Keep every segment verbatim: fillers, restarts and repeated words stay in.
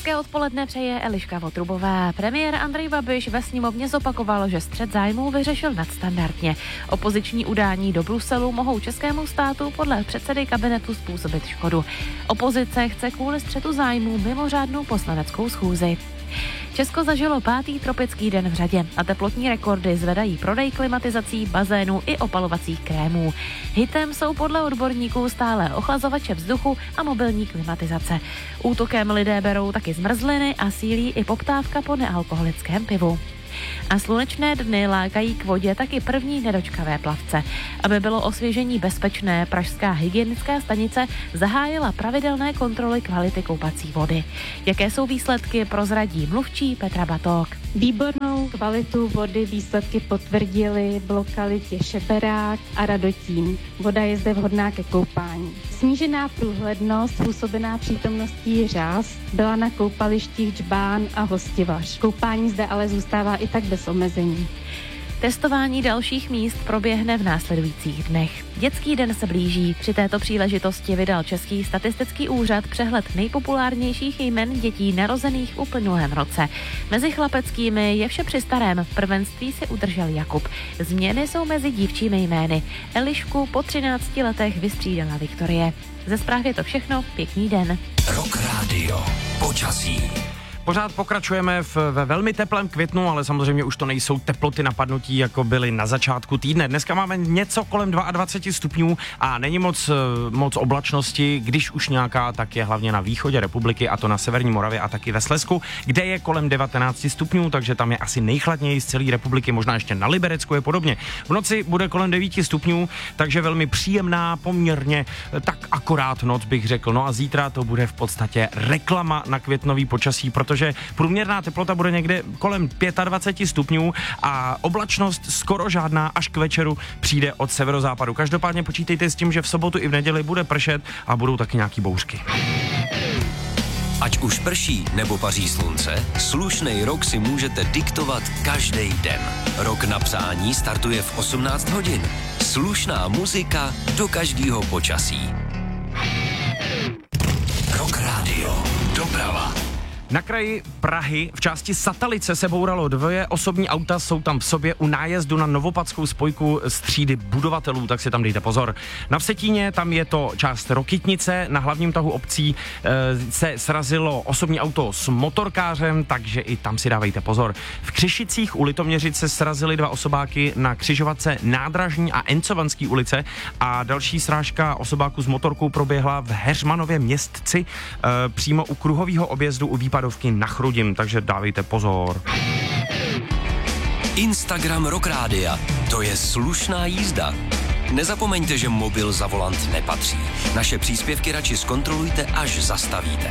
Hezké odpoledne přeje Eliška Votrubová. Premiér Andrej Babiš ve sněmovně zopakoval, že střet zájmů vyřešil nadstandardně. Opoziční udání do Bruselu mohou českému státu podle předsedy kabinetu způsobit škodu. Opozice chce kvůli střetu zájmů mimořádnou poslaneckou schůzi. Česko zažilo pátý tropický den v řadě a teplotní rekordy zvedají prodej klimatizací, bazénů i opalovacích krémů. Hitem jsou podle odborníků stále ochlazovače vzduchu a mobilní klimatizace. Útokem lidé berou taky zmrzliny a sílí i poptávka po nealkoholickém pivu. A slunečné dny lákají k vodě taky první nedočkavé plavce. Aby bylo osvěžení bezpečné, pražská hygienická stanice zahájila pravidelné kontroly kvality koupací vody. Jaké jsou výsledky, prozradí mluvčí Petra Batók. Výbornou kvalitu vody výsledky potvrdili v lokalitě Šeberák a Radotín. Voda je zde vhodná ke koupání. Snížená průhlednost způsobená přítomností řas byla na koupalištích Džbán a Hostivař. Koupání zde ale zůstává i tak bez omezení. Testování dalších míst proběhne v následujících dnech. Dětský den se blíží. Při této příležitosti vydal Český statistický úřad přehled nejpopulárnějších jmen dětí narozených v uplynulém roce. Mezi chlapeckými je vše při starém. V prvenství si udržel Jakub. Změny jsou mezi dívčími jmény. Elišku po třinácti letech vystřídala Viktorie. Ze zpráv je to všechno. Pěkný den. Rock Radio. Počasí. Pořád pokračujeme v, ve velmi teplém květnu, ale samozřejmě už to nejsou teploty napadnutí, jako byly na začátku týdne. Dneska máme něco kolem dvacet dva stupňů a není moc, moc oblačnosti, když už nějaká, tak je hlavně na východě republiky, a to na severní Moravě a taky ve Slezsku, kde je kolem devatenáct stupňů, takže tam je asi nejchladněji z celé republiky, možná ještě na Liberecku je podobně. V noci bude kolem devět stupňů, takže velmi příjemná, poměrně tak akorát noc bych řekl. No a zítra to bude v podstatě reklama na květnový počasí, protože protože průměrná teplota bude někde kolem dvacet pět stupňů a oblačnost skoro žádná, až k večeru přijde od severozápadu. Každopádně počítejte s tím, že v sobotu i v neděli bude pršet a budou taky nějaký bouřky. Ať už prší nebo paří slunce, slušnej rok si můžete diktovat každý den. Rok na psání startuje v osmnáct hodin. Slušná muzika do každého počasí. Rock Radio. Doprava. Na kraji Prahy v části Satalice se bouralo dvoje osobní auta, jsou tam v sobě u nájezdu na novopadskou spojku z třídy budovatelů, tak si tam dejte pozor. Na Vsetíně tam je to část Rokytnice, na hlavním tahu obcí e, se srazilo osobní auto s motorkářem, takže i tam si dávejte pozor. V Křišicích u Litoměřic se srazily dva osobáky na křižovatce Nádražní a Encovanský ulice a další srážka osobáku s motorkou proběhla v Heřmanově Městci e, přímo u kruhového objezdu u výpadu na Chrudim, takže dávejte pozor. Instagram Rock Rádia. To je slušná jízda. Nezapomeňte, že mobil za volant nepatří. Naše příspěvky radši zkontrolujte, až zastavíte.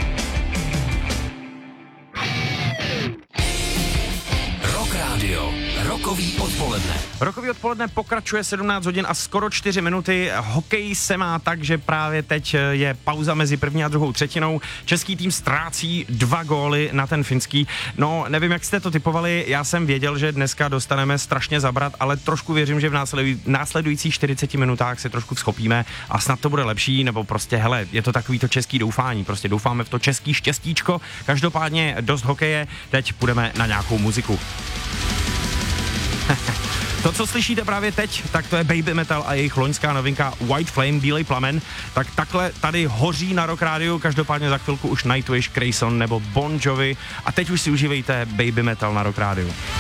Rock Radio. Rokový odpoledne. Rokový odpoledne pokračuje sedmnáct hodin a skoro čtyři minuty. Hokej se má tak, že právě teď je pauza mezi první a druhou třetinou. Český tým ztrácí dva góly na ten finský. No, nevím, jak jste to typovali, já jsem věděl, že dneska dostaneme strašně zabrat, ale trošku věřím, že v následujících čtyřiceti minutách se trošku vzchopíme a snad to bude lepší, nebo prostě, hele, je to takový to český doufání, prostě doufáme v to český štěstíčko. Každopádně dost hokeje, teď půjdeme na nějakou muziku. To, co slyšíte právě teď, tak to je Baby Metal a jejich loňská novinka White Flame, Bílej plamen. Tak takhle tady hoří na Rock Rádiu, každopádně za chvilku už Nightwish, Grayson nebo Bon Jovi. A teď už si užívejte Baby Metal na Rock Rádiu.